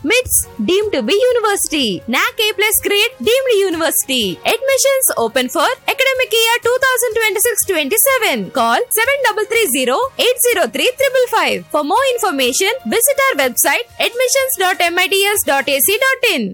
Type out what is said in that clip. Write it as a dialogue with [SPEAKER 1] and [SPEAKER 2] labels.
[SPEAKER 1] MITS deemed to be university. NAC A+ grade deemed university. Admissions open for academic year 2026-27. Call 7330-803-555. For more information, visit our website admissions.mits.ac.in.